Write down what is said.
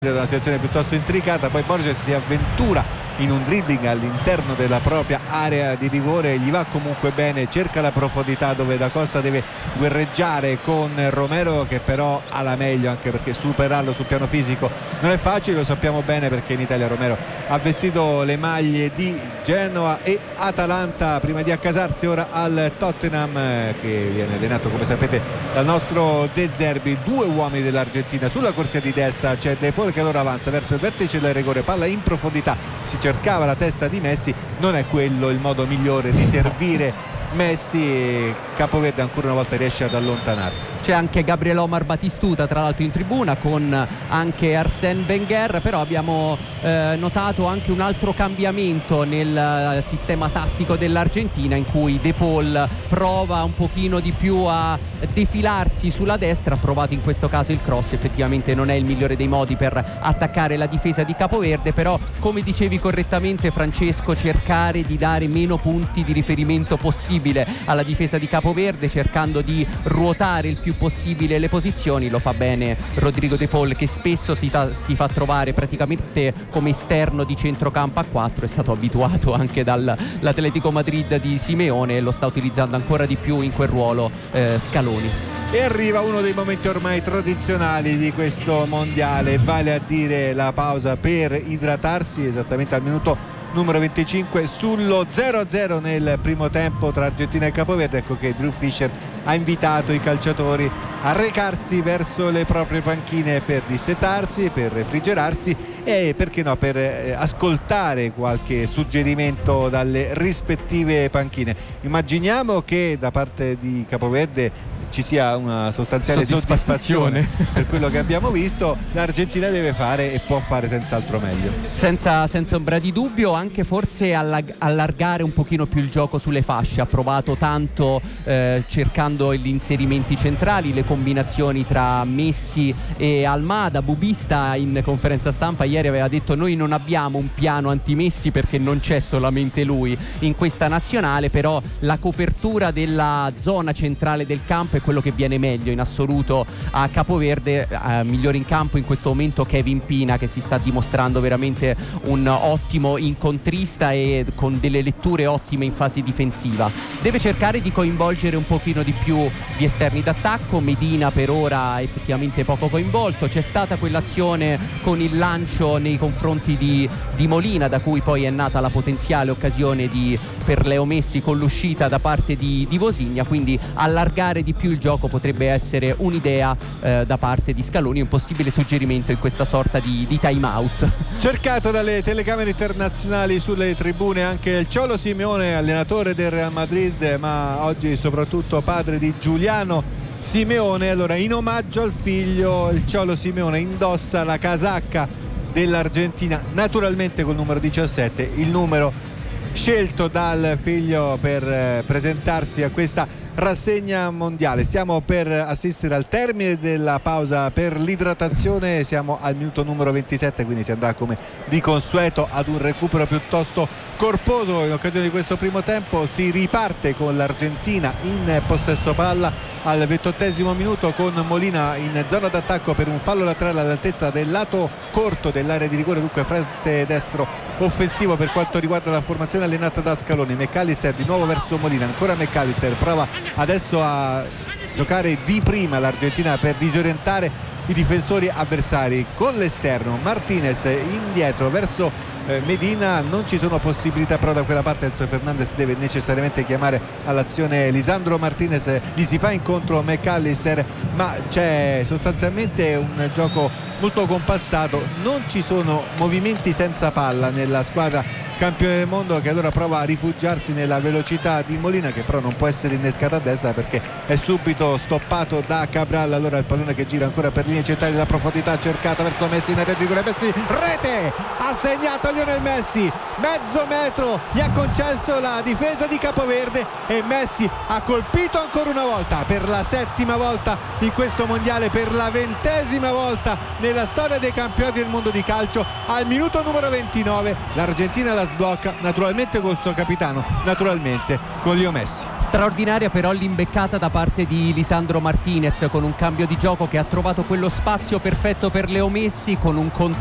una situazione piuttosto intricata, poi Borges si avventura in un dribbling all'interno della propria area di rigore, gli va comunque bene, cerca la profondità dove Da Costa deve guerreggiare con Romero, che però ha la meglio, anche perché superarlo sul piano fisico non è facile, lo sappiamo bene perché in Italia Romero ha vestito le maglie di Genoa e Atalanta prima di accasarsi ora al Tottenham, che viene allenato come sapete dal nostro De Zerbi. Due uomini dell'Argentina sulla corsia di destra, c'è De Paul che allora avanza verso il vertice del rigore, palla in profondità, si cercava la testa di Messi, non è quello il modo migliore di servire Messi, e Capoverde ancora una volta riesce ad allontanare. C'è anche Gabriel Omar Batistuta tra l'altro in tribuna con anche Arsène Wenger, però abbiamo notato anche un altro cambiamento nel sistema tattico dell'Argentina, in cui De Paul prova un pochino di più a defilarsi sulla destra, ha provato in questo caso il cross, effettivamente non è il migliore dei modi per attaccare la difesa di Capoverde, però come dicevi correttamente Francesco, cercare di dare meno punti di riferimento possibile alla difesa di Capoverde, cercando di ruotare il più possibile le posizioni. Lo fa bene Rodrigo De Paul, che spesso si fa trovare praticamente come esterno di centrocampo a 4, è stato abituato anche dall'Atletico Madrid di Simeone e lo sta utilizzando ancora di più in quel ruolo Scaloni. E arriva uno dei momenti ormai tradizionali di questo mondiale, vale a dire la pausa per idratarsi, esattamente al minuto numero 25 sullo 0-0 nel primo tempo tra Argentina e Capoverde. Ecco che Drew Fisher ha invitato i calciatori a recarsi verso le proprie panchine per dissetarsi, per refrigerarsi e perché no, per ascoltare qualche suggerimento dalle rispettive panchine. Immaginiamo che da parte di Capoverde ci sia una sostanziale soddisfazione per quello che abbiamo visto. L'Argentina deve fare e può fare senz'altro meglio, senza ombra di dubbio, anche forse allargare un pochino più il gioco sulle fasce. Ha provato tanto cercando gli inserimenti centrali, le combinazioni tra Messi e Almada. Bubista in conferenza stampa ieri aveva detto: noi non abbiamo un piano anti-Messi perché non c'è solamente lui in questa nazionale, però la copertura della zona centrale del campo è quello che viene meglio in assoluto a Capoverde. Migliore in campo in questo momento Kevin Pina, che si sta dimostrando veramente un ottimo incontrista e con delle letture ottime in fase difensiva. Deve cercare di coinvolgere un pochino di più gli esterni d'attacco. Medina per ora effettivamente poco coinvolto. C'è stata quell'azione con il lancio nei confronti di Molina, da cui poi è nata la potenziale occasione per Leo Messi con l'uscita da parte di Vosigna, quindi allargare di più il gioco potrebbe essere un'idea da parte di Scaloni, un possibile suggerimento in questa sorta di time out. Cercato dalle telecamere internazionali sulle tribune anche il Cholo Simeone, allenatore del Real Madrid, ma oggi soprattutto padre di Giuliano Simeone. Allora, in omaggio al figlio, il Cholo Simeone indossa la casacca dell'Argentina, naturalmente col numero 17, il numero scelto dal figlio per presentarsi a questa rassegna mondiale. Stiamo per assistere al termine della pausa per l'idratazione, siamo al minuto numero 27, quindi si andrà come di consueto ad un recupero piuttosto corposo. In occasione di questo primo tempo si riparte con l'Argentina in possesso palla al 28esimo minuto, con Molina in zona d'attacco per un fallo laterale all'altezza del lato corto dell'area di rigore, dunque fronte destro offensivo per quanto riguarda la formazione allenata da Scaloni. McAllister di nuovo verso Molina, ancora McAllister, prova adesso a giocare di prima l'Argentina per disorientare i difensori avversari con l'esterno. Martinez indietro verso Medina, non ci sono possibilità però da quella parte. Enzo Fernandez deve necessariamente chiamare all'azione Lisandro Martinez, gli si fa incontro McAllister, ma c'è sostanzialmente un gioco molto compassato, non ci sono movimenti senza palla nella squadra campione del mondo, che allora prova a rifugiarsi nella velocità di Molina, che però non può essere innescata a destra perché è subito stoppato da Cabral. Allora il pallone che gira ancora per linee centrali, la profondità cercata verso Messi in area di rigore. Messi, rete, ha segnato Lionel Messi, mezzo metro gli ha concesso la difesa di Capoverde e Messi ha colpito ancora una volta, per la 7ª volta in questo mondiale, per la 20ª volta nella storia dei campionati del mondo di calcio. Al minuto numero 29 l'Argentina la sblocca, naturalmente col suo capitano, naturalmente con Leo Messi. Straordinaria però l'imbeccata da parte di Lisandro Martinez, con un cambio di gioco che ha trovato quello spazio perfetto per Leo Messi, con un